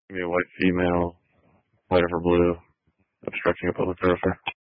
Give me a white female, white over blue, obstructing a public thoroughfare.